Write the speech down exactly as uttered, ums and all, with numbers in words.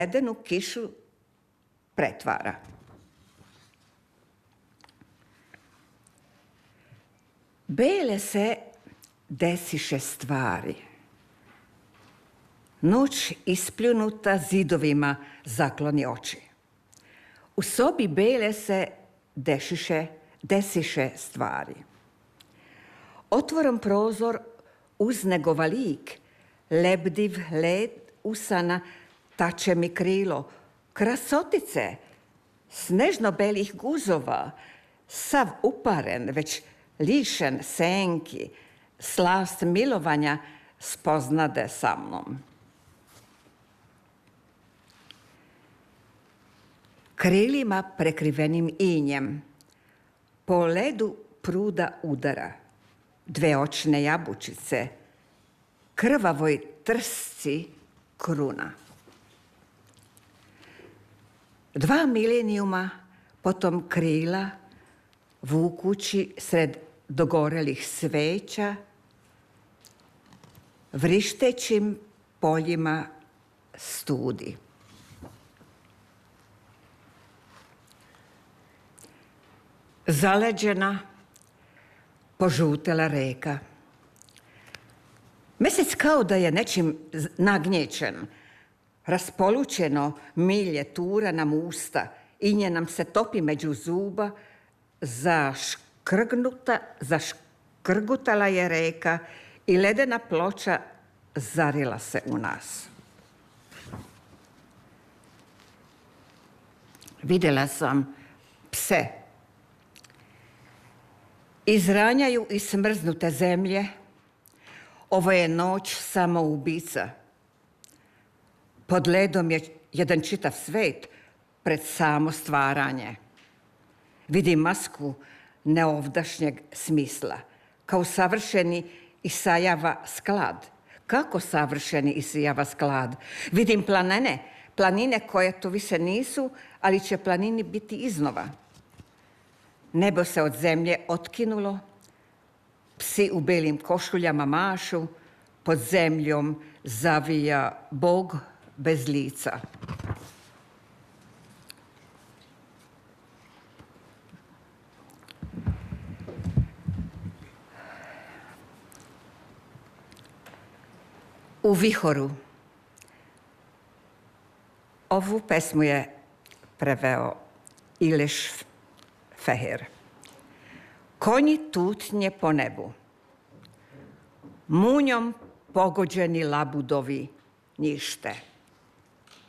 ledenu kišu pretvara. Bele se desiše stvari. Noć ispljunuta zidovima zakloni oči. U sobi bele se dešiše, desiše stvari. Otvoren prozor uz njegova lik, lebdiv led usana tače mi krilo, krasotice, snežno belih guzova, sav uparen, već lišen senki, slast milovanja spoznade sa mnom. Krilima prekrivenim injem, po ledu pruda udara, dve očne jabučice, krvavoj trsci kruna. Dva milenijuma potom krila, vukući sred dogorelih sveća, vrištećim poljima studi. Zaleđena, požutela reka. Mesec kao da je nečim nagnječen. Raspolućeno milje tura nam usta, inje nam se topi među zuba, zaškrgnuta, zaškrgutala je reka i ledena ploča zarila se u nas. Vidjela sam pse. Izranjaju iz smrznute zemlje. Ovo je noć samoubica. Pod ledom je jedan čitav svet pred samo stvaranje. Vidim masku neovdašnjeg smisla, kao savršeni Isajava sklad. Kako savršeni Isajava sklad? Vidim planine, planine koje tu više nisu, ali će planini biti iznova. Nebo se od zemlje otkinulo, psi u belim košuljama mašu, pod zemljom zavija Bog bez lica. U vihoru. Ovu pesmu je preveo Ileš Feher. Konji tutnje po nebu. Munjom pogođeni labudovi njište.